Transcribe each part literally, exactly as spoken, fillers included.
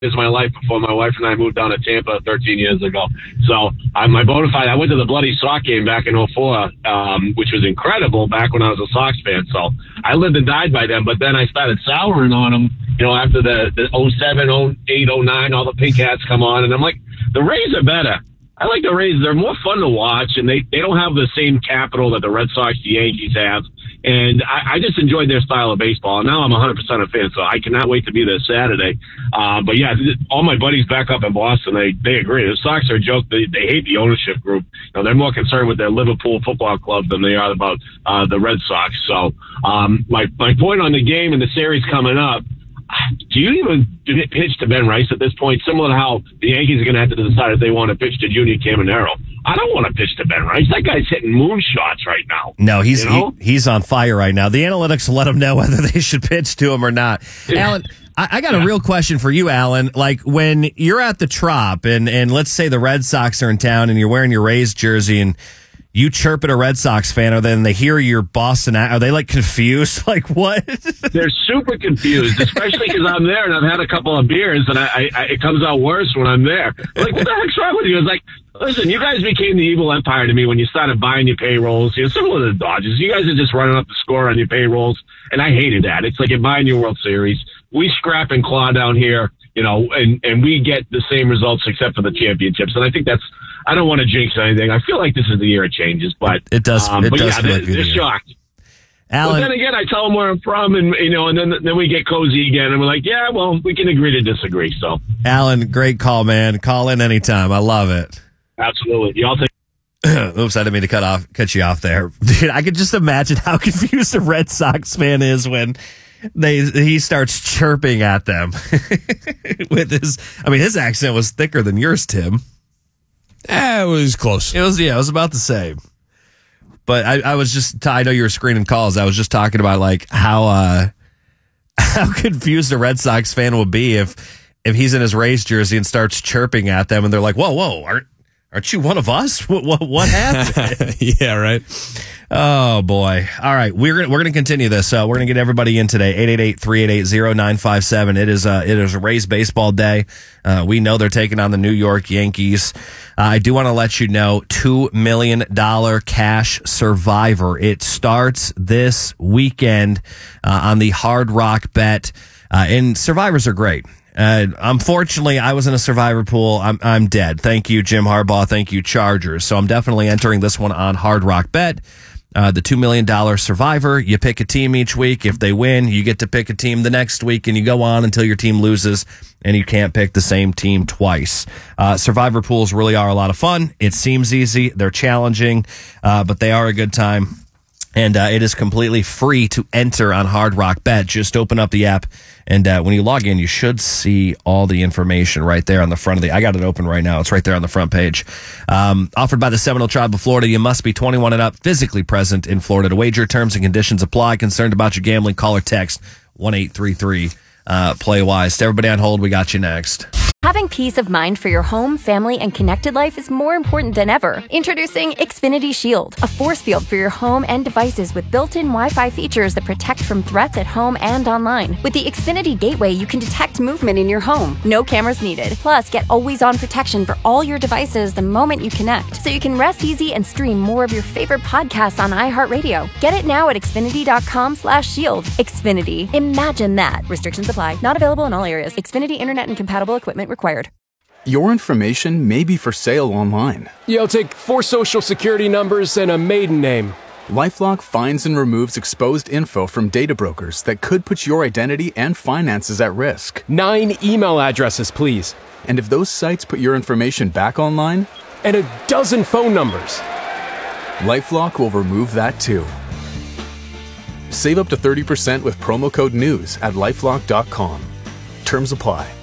is my life before my wife and I moved down to Tampa thirteen years ago. So I'm my bona fide. I went to the bloody Sox game back in oh four, um, which was incredible back when I was a Sox fan. So I lived and died by them. But then I started souring on them, you know, after the, the oh seven, oh eight, oh nine, all the pink hats come on. And I'm like, the Rays are better. I like the Rays. They're more fun to watch, and they, they don't have the same capital that the Red Sox, the Yankees have. And I, I just enjoyed their style of baseball. And now I'm one hundred percent a fan, so I cannot wait to be there Saturday. Uh, but, yeah, all my buddies back up in Boston, they, they agree. The Sox are a joke. They, they hate the ownership group. You know, they're more concerned with their Liverpool Football Club than they are about uh, the Red Sox. So um, my, my point on the game and the series coming up, do you even pitch to Ben Rice at this point? Similar to how the Yankees are going to have to decide if they want to pitch to Junior Caminero. I don't want to pitch to Ben Rice. That guy's hitting moonshots right now. No, he's you know? he, he's on fire right now. The analytics will let him know whether they should pitch to him or not. Yeah. Alan, I, I got yeah. a real question for you, Alan. Like when you're at the Trop and, and let's say the Red Sox are in town and you're wearing your Rays jersey and you chirp at a Red Sox fan, or then they hear your Boston. Are they like confused? Like what? They're super confused, especially because I'm there and I've had a couple of beers, and I, I, I it comes out worse when I'm there. Like, what the heck's wrong with you? It's like, listen, you guys became the evil empire to me when you started buying your payrolls. You're similar to the Dodgers. You guys are just running up the score on your payrolls, and I hated that. It's like you're buying your World Series. We scrap and claw down here, you know, and, and we get the same results except for the championships. And I think that's. I don't want to jinx anything. I feel like this is the year it changes, but it does. Um, it but does yeah, feel they're, like a they're year. shocked. Alan, but then again, I tell them where I'm from, and you know, and then then we get cozy again, and we're like, yeah, well, we can agree to disagree. So, Alan, great call, man. Call in anytime. I love it. Absolutely. Y'all take. Oops, I didn't mean to cut off, cut you off there, dude. I could just imagine how confused a Red Sox fan is when they he starts chirping at them with his. I mean, his accent was thicker than yours, Tim. Eh, it was close. It was, yeah, it was about the same. But I, I was just, I know you were screening calls. I was just talking about like how uh, how confused a Red Sox fan will be if if he's in his Rays jersey and starts chirping at them, and they're like, "Whoa, whoa, aren't aren't you one of us? What what, what happened?" Yeah, right. Oh boy! All right, we're gonna, we're going to continue this. Uh, we're going to get everybody in today. eight eight eight, three eight eight, zero nine five seven. It is uh, it is a Rays baseball day. Uh, we know they're taking on the New York Yankees. Uh, I do want to let you know, two million dollars cash survivor. It starts this weekend uh, on the Hard Rock Bet, uh, and survivors are great. Uh, unfortunately, I was in a survivor pool. I'm I'm dead. Thank you, Jim Harbaugh. Thank you, Chargers. So I'm definitely entering this one on Hard Rock Bet. Uh, the two million dollars survivor, you pick a team each week. If they win, you get to pick a team the next week, and you go on until your team loses, and you can't pick the same team twice. Uh, survivor pools really are a lot of fun. It seems easy. They're challenging, uh, but they are a good time. And uh, it is completely free to enter on Hard Rock Bet. Just open up the app, and uh, when you log in, you should see all the information right there on the front of the. I got it open right now. It's right there on the front page. Um, offered by the Seminole Tribe of Florida. You must be twenty-one and up, physically present in Florida to wager. Terms and conditions apply. Concerned about your gambling? Call or text one eight three three play wise. To everybody on hold, we got you next. Having peace of mind for your home, family, and connected life is more important than ever. Introducing Xfinity Shield, a force field for your home and devices with built-in Wi-Fi features that protect from threats at home and online. With the Xfinity Gateway, you can detect movement in your home. No cameras needed. Plus, get always-on protection for all your devices the moment you connect, so you can rest easy and stream more of your favorite podcasts on iHeartRadio. Get it now at Xfinity.com slash shield. Xfinity. Imagine that. Restrictions apply. Not available in all areas. Xfinity Internet and compatible equipment required. Your information may be for sale online. Yeah, I'll take four social security numbers and a maiden name. LifeLock finds and removes exposed info from data brokers that could put your identity and finances at risk. Nine email addresses, please. And if those sites put your information back online? And a dozen phone numbers. LifeLock will remove that too. Save up to thirty percent with promo code NEWS at LifeLock dot com. Terms apply.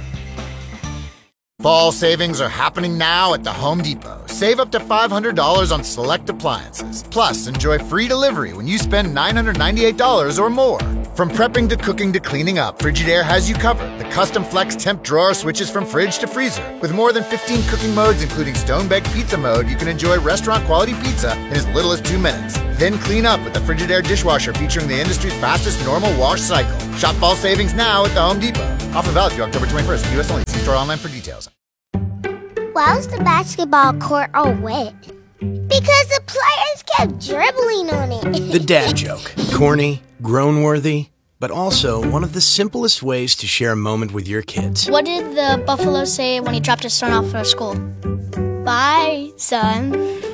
Fall savings are happening now at the Home Depot. Save up to five hundred dollars on select appliances. Plus, enjoy free delivery when you spend nine hundred ninety-eight dollars or more. From prepping to cooking to cleaning up, Frigidaire has you covered. The custom flex temp drawer switches from fridge to freezer. With more than fifteen cooking modes, including stone-baked pizza mode, you can enjoy restaurant-quality pizza in as little as two minutes. Then clean up with the Frigidaire dishwasher featuring the industry's fastest normal wash cycle. Shop fall savings now at the Home Depot. Offer valid through October twenty-first. U S only. See store online for details. Why was the basketball court all wet? Because the players kept dribbling on it. The dad joke. Corny, groan-worthy, but also one of the simplest ways to share a moment with your kids. What did the buffalo say when he dropped his son off for school? Bye, son.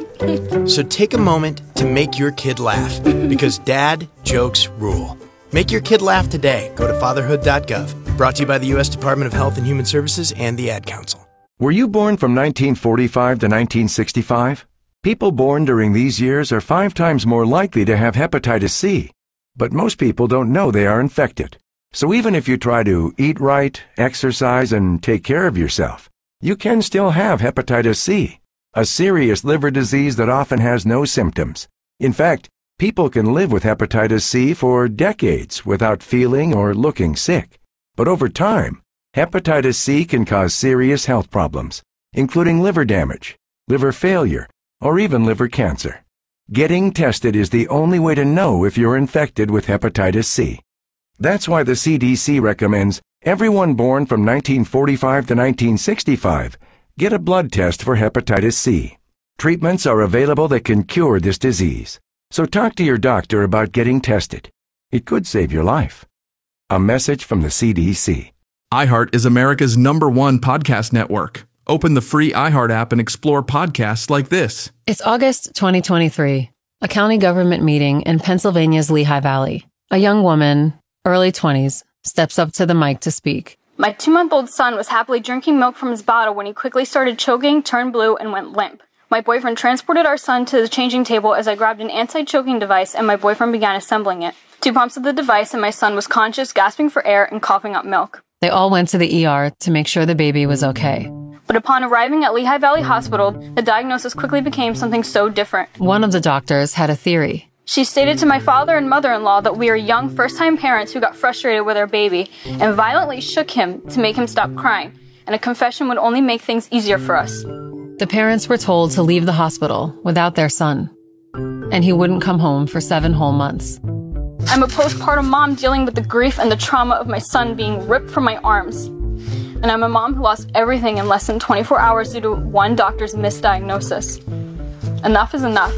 So take a moment to make your kid laugh, because dad jokes rule. Make your kid laugh today. Go to fatherhood dot gov. Brought to you by the U S Department of Health and Human Services and the Ad Council. Were you born from nineteen forty-five to nineteen sixty-five? People born during these years are five times more likely to have hepatitis C. But most people don't know they are infected. So even if you try to eat right, exercise, and take care of yourself, you can still have hepatitis C, a serious liver disease that often has no symptoms. In fact, people can live with hepatitis C for decades without feeling or looking sick. But over time, hepatitis C can cause serious health problems, including liver damage, liver failure, or even liver cancer. Getting tested is the only way to know if you're infected with hepatitis C. That's why the C D C recommends everyone born from nineteen forty-five to nineteen sixty-five get a blood test for hepatitis C. Treatments are available that can cure this disease. So talk to your doctor about getting tested. It could save your life. A message from the C D C. iHeart is America's number one podcast network. Open the free iHeart app and explore podcasts like this. It's August twenty twenty-three, a county government meeting in Pennsylvania's Lehigh Valley. A young woman, early twenties, steps up to the mic to speak. My two-month-old son was happily drinking milk from his bottle when he quickly started choking, turned blue, and went limp. My boyfriend transported our son to the changing table as I grabbed an anti-choking device and my boyfriend began assembling it. Two pumps of the device and my son was conscious, gasping for air, and coughing up milk. They all went to the E R to make sure the baby was okay. But upon arriving at Lehigh Valley Hospital, the diagnosis quickly became something so different. One of the doctors had a theory. She stated to my father and mother-in-law that we are young first-time parents who got frustrated with our baby and violently shook him to make him stop crying, and a confession would only make things easier for us. The parents were told to leave the hospital without their son, and he wouldn't come home for seven whole months. I'm a postpartum mom dealing with the grief and the trauma of my son being ripped from my arms. And I'm a mom who lost everything in less than twenty-four hours due to one doctor's misdiagnosis. Enough is enough.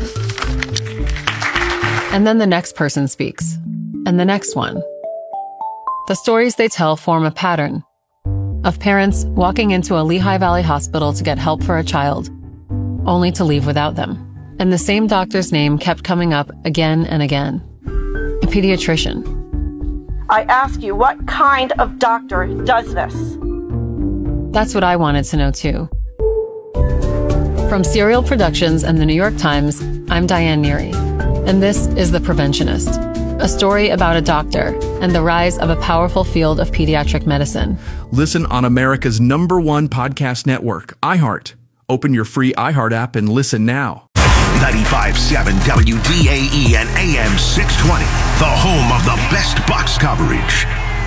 And then the next person speaks, and the next one. The stories they tell form a pattern of parents walking into a Lehigh Valley hospital to get help for a child, only to leave without them. And the same doctor's name kept coming up again and again. A pediatrician. I ask you, what kind of doctor does this? That's what I wanted to know too. From Serial Productions and the New York Times, I'm Diane Neary, and this is The Preventionist, a story about a doctor and the rise of a powerful field of pediatric medicine. Listen on America's number one podcast network, iHeart. Open your free iHeart app and listen now. ninety-five point seven W D A E and A M six twenty, the home of the best Bucs coverage.